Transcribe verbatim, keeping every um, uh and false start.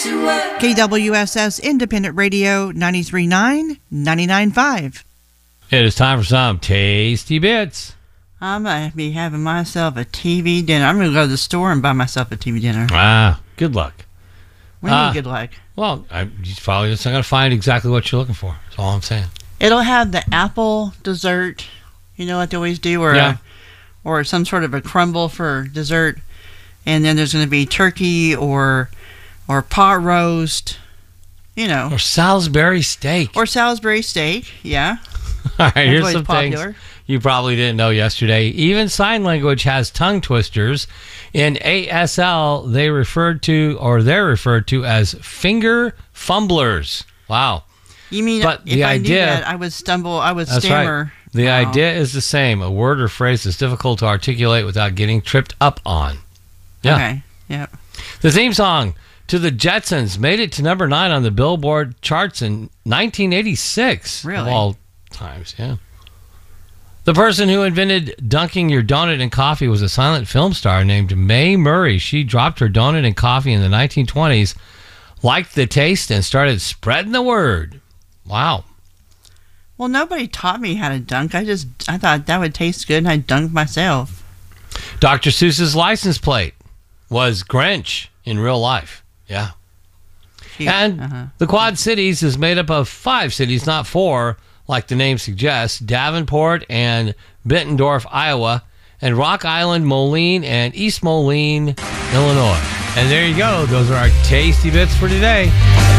to work. K W S S Independent Radio, ninety-three point nine, ninety-nine point five. It is time for some tasty bits. I'm going to be having myself a T V dinner. I'm going to go to the store and buy myself a T V dinner. Ah, good luck. What do you Uh, mean good luck? Well, I, you probably just not going to find exactly what you're looking for. That's all I'm saying. It'll have the apple dessert, you know what they always do, or Yeah. a, or some sort of a crumble for dessert, and then there's going to be turkey or or pot roast, you know, Or Salisbury steak. or Salisbury steak. Yeah, All right, here's always some popular. things you probably didn't know yesterday. Even sign language has tongue twisters. In A S L, they referred to, or they're referred to as finger fumblers. Wow. you mean But if the I idea- knew that, I would stumble, I would That's stammer. right. The Oh. idea is the same. A word or phrase is difficult to articulate without getting tripped up on. Yeah. Okay. Yep. The theme song to the Jetsons made it to number nine on the Billboard charts in nineteen eighty-six. Really? Of all times, yeah. The person who invented dunking your donut in coffee was a silent film star named Mae Murray. She dropped her donut in coffee in the nineteen twenties, liked the taste, and started spreading the word. Wow. Well, nobody taught me how to dunk. I just I thought that would taste good, and I dunked myself. Doctor Seuss's license plate was Grinch in real life. Yeah. Cute. And Uh-huh. the Quad Cities is made up of five cities, not four, like the name suggests. Davenport and Bettendorf, Iowa, and Rock Island, Moline, and East Moline, Illinois. And there you go. Those are our tasty bits for today.